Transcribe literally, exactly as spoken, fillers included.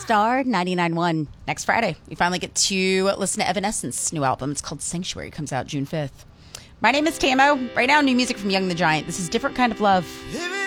Star ninety-nine point one. Next Friday, we finally get to listen to Evanescence's new album. It's called Sanctuary. It comes out June fifth. My name is Tamo. Right now, new music from Young the Giant. This is Different Kind of Love.